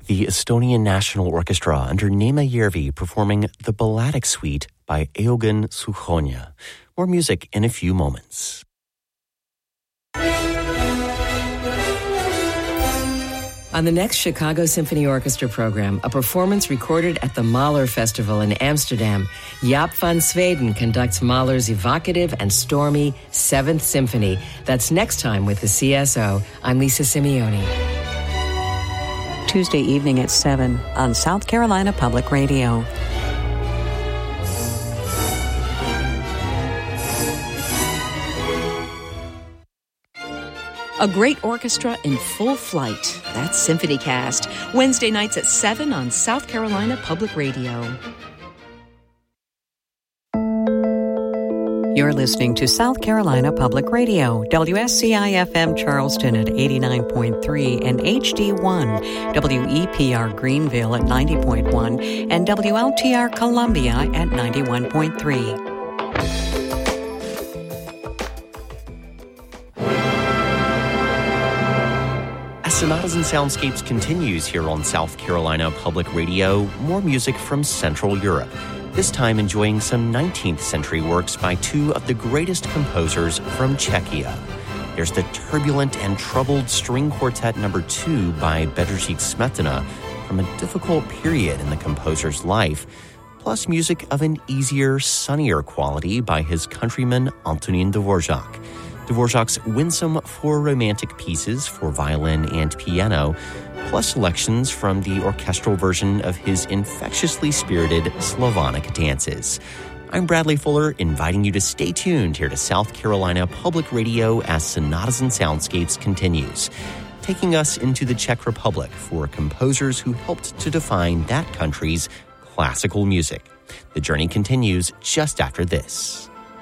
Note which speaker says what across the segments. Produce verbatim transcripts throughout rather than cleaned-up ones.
Speaker 1: the Estonian National Orchestra under Neeme Järvi performing the Balladic Suite by Eugen Suhhonen. More music in a few moments.
Speaker 2: On the next Chicago Symphony Orchestra program, a performance recorded at the Mahler Festival in Amsterdam, Jaap van Zweden conducts Mahler's evocative and stormy Seventh Symphony. That's next time with the C S O. I'm Lisa Simeone.
Speaker 3: Tuesday evening at seven on South Carolina Public Radio.
Speaker 4: A great orchestra in full flight. That's SymphonyCast. Wednesday nights at seven on South Carolina Public Radio.
Speaker 3: You're listening to South Carolina Public Radio, W S C I F M Charleston at eighty-nine point three and H D one, W E P R Greenville at ninety point one, and W L T R Columbia at ninety-one point three.
Speaker 1: Sonatas and Soundscapes continues here on South Carolina Public Radio. More music from Central Europe. This time enjoying some nineteenth century works by two of the greatest composers from Czechia. There's the turbulent and troubled String Quartet Number two by Bedřich Smetana from a difficult period in the composer's life, plus music of an easier, sunnier quality by his countryman Antonín Dvořák. Dvořák's winsome four romantic pieces for violin and piano, plus selections from the orchestral version of his infectiously spirited Slavonic dances. I'm Bradley Fuller, inviting you to stay tuned here to South Carolina Public Radio as Sonatas and Soundscapes continues, taking us into the Czech Republic for composers who helped to define that country's classical music. The journey continues just after this.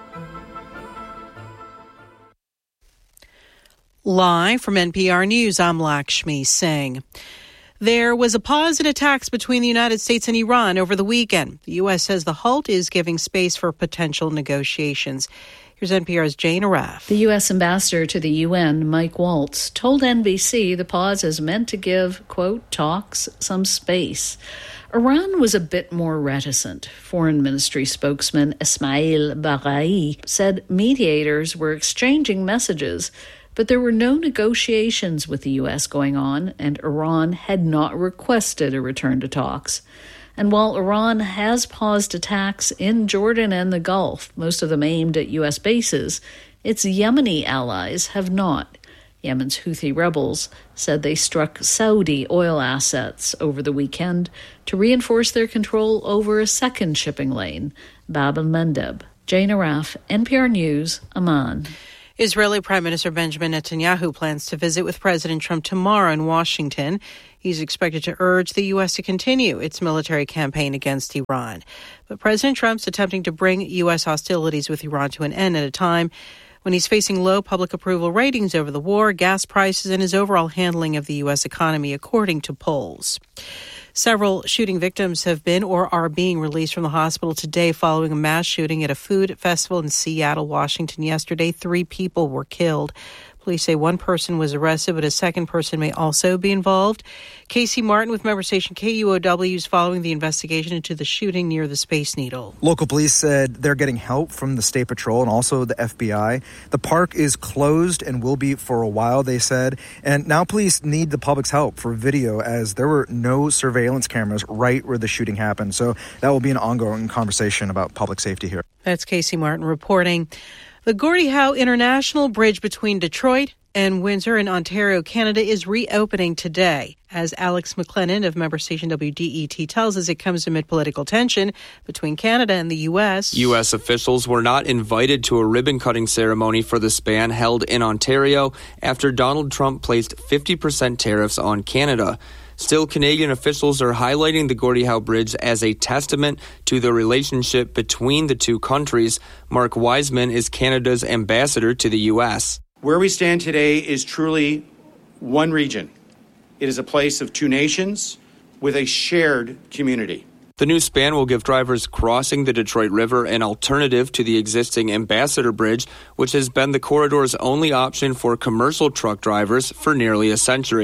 Speaker 5: Live from N P R News, I'm Lakshmi Singh. There was a pause in attacks between the United States and Iran over the weekend. The U S says the halt is giving space for potential negotiations. Here's N P R's Jane Araf.
Speaker 6: The U S ambassador to the U N, Mike Waltz, told N B C the pause is meant to give, quote, talks some space. Iran was a bit more reticent. Foreign Ministry spokesman Ismail Baghai said mediators were exchanging messages, but there were no negotiations with the U S going on, and Iran had not requested a return to talks. And while Iran has paused attacks in Jordan and the Gulf, most of them aimed at U S bases, its Yemeni allies have not. Yemen's Houthi rebels said they struck Saudi oil assets over the weekend to reinforce their control over a second shipping lane, Bab el-Mandeb. Jane Araf, N P R News, Amman.
Speaker 5: Israeli Prime Minister Benjamin Netanyahu plans to visit with President Trump tomorrow in Washington. He's expected to urge the U S to continue its military campaign against Iran. But President Trump's attempting to bring U S hostilities with Iran to an end at a time when he's facing low public approval ratings over the war, gas prices, and his overall handling of the U S economy, according to polls. Several shooting victims have been or are being released from the hospital today following a mass shooting at a food festival in Seattle, Washington yesterday. Three people were killed. Police say one person was arrested, but a second person may also be involved. Casey Martin with member station K U O W is following the investigation into the shooting near the Space Needle.
Speaker 7: Local police said they're getting help from the State Patrol and also the F B I. The park is closed and will be for a while, they said. And now police need the public's help for video, as there were no surveillance cameras right where the shooting happened. So that will be an ongoing conversation about public safety here.
Speaker 5: That's Casey Martin reporting. The Gordie Howe International Bridge between Detroit and Windsor in Ontario, Canada, is reopening today. As Alex McLennan of member station W D E T tells us, it comes amid political tension between Canada and the U S.
Speaker 8: U S officials were not invited to a ribbon-cutting ceremony for the span held in Ontario after Donald Trump placed fifty percent tariffs on Canada. Still, Canadian officials are highlighting the Gordie Howe Bridge as a testament to the relationship between the two countries. Mark Wiseman is Canada's ambassador to the U S.
Speaker 9: Where we stand today is truly one region. It is a place of two nations with a shared community.
Speaker 8: The new span will give drivers crossing the Detroit River an alternative to the existing Ambassador Bridge, which has been the corridor's only option for commercial truck drivers for nearly a century.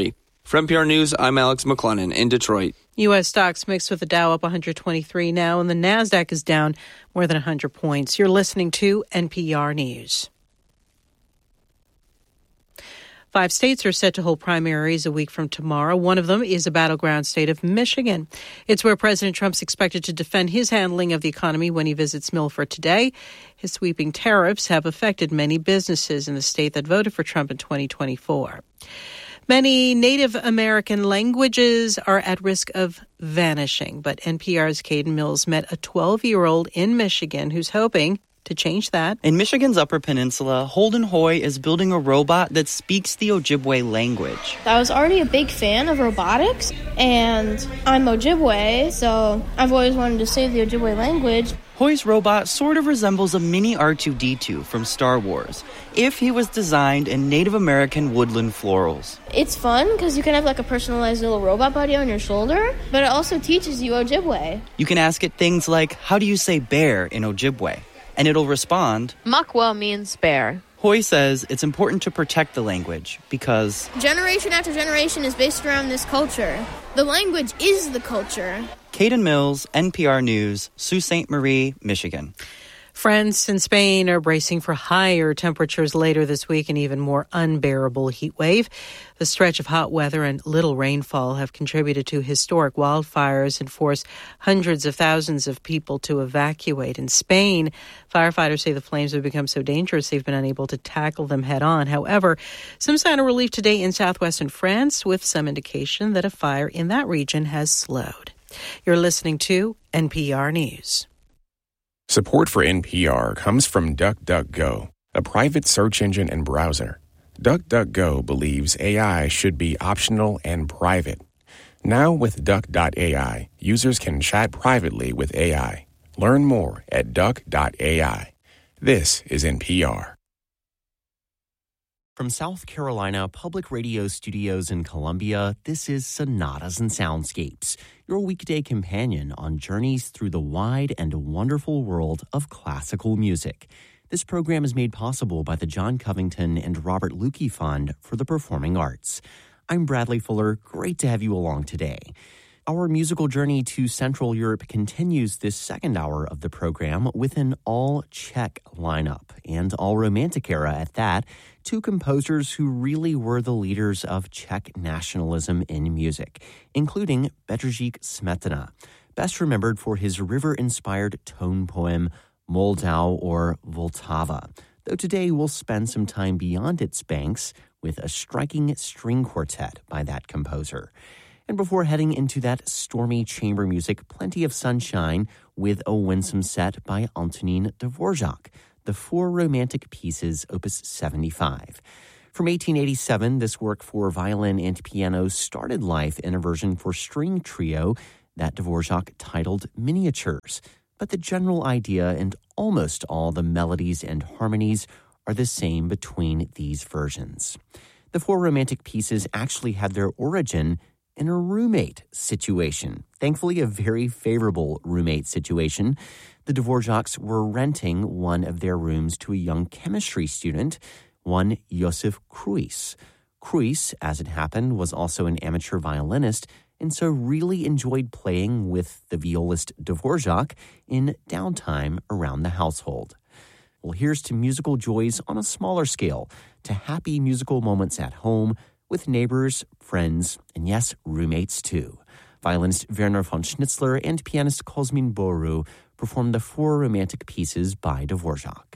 Speaker 8: For N P R News, I'm Alex McLennan in Detroit.
Speaker 5: U S stocks mixed with the Dow up one hundred twenty-three now, and the NASDAQ is down more than one hundred points. You're listening to N P R News. Five states are set to hold primaries a week from tomorrow. One of them is a battleground state of Michigan. It's where President Trump's expected to defend his handling of the economy when he visits Milford today. His sweeping tariffs have affected many businesses in the state that voted for Trump in twenty twenty-four. Many Native American languages are at risk of vanishing, but N P R's Caden Mills met a twelve-year-old in Michigan who's hoping to change that.
Speaker 10: In Michigan's Upper Peninsula, Holden Hoy is building a robot that speaks the Ojibwe language.
Speaker 11: I was already a big fan of robotics, and I'm Ojibwe, so I've always wanted to say the Ojibwe language.
Speaker 10: Hoy's robot sort of resembles a mini R two D two from Star Wars, if he was designed in Native American woodland florals.
Speaker 11: It's fun because you can have like a personalized little robot buddy on your shoulder, but it also teaches you Ojibwe.
Speaker 10: You can ask it things like, how do you say bear in Ojibwe? And it'll respond,
Speaker 12: Makwa means bear.
Speaker 10: Hoy says it's important to protect the language because
Speaker 11: generation after generation is based around this culture. The language is the culture.
Speaker 10: Caden Mills, N P R News, Sault Ste. Marie, Michigan.
Speaker 5: France and Spain are bracing for higher temperatures later this week, an even more unbearable heat wave. The stretch of hot weather and little rainfall have contributed to historic wildfires and forced hundreds of thousands of people to evacuate. In Spain, firefighters say the flames have become so dangerous they've been unable to tackle them head on. However, some sign of relief today in southwestern France, with some indication that a fire in that region has slowed. You're listening to N P R News.
Speaker 13: Support for N P R comes from DuckDuckGo, a private search engine and browser. DuckDuckGo believes A I should be optional and private. Now with Duck dot A I, users can chat privately with A I. Learn more at Duck dot A I. This is N P R.
Speaker 1: From South Carolina Public Radio Studios in Columbia, this is Sonatas and Soundscapes, your weekday companion on journeys through the wide and wonderful world of classical music. This program is made possible by the John Covington and Robert Lukey Fund for the Performing Arts. I'm Bradley Fuller. Great to have you along today. Our musical journey to Central Europe continues this second hour of the program with an all-Czech lineup, and all-Romantic era at that, two composers who really were the leaders of Czech nationalism in music, including Bedřich Smetana, best remembered for his river-inspired tone poem Moldau or Vltava, though today we'll spend some time beyond its banks with a striking string quartet by that composer. And before heading into that stormy chamber music, plenty of sunshine with a winsome set by Antonín Dvořák, the Four Romantic Pieces, Opus seventy-five. From eighteen eighty-seven, this work for violin and piano started life in a version for string trio that Dvořák titled Miniatures. But the general idea and almost all the melodies and harmonies are the same between these versions. The Four Romantic Pieces actually had their origin in a roommate situation. Thankfully, a very favorable roommate situation. The Dvořáks were renting one of their rooms to a young chemistry student, one Josef Kruis. Kruis, as it happened, was also an amateur violinist and so really enjoyed playing with the violist Dvořák in downtime around the household. Well, here's to musical joys on a smaller scale, to happy musical moments at home, with neighbors, friends, and yes, roommates too. Violinist Werner von Schnitzler and pianist Kozmin Boru performed the Four Romantic Pieces by Dvořák.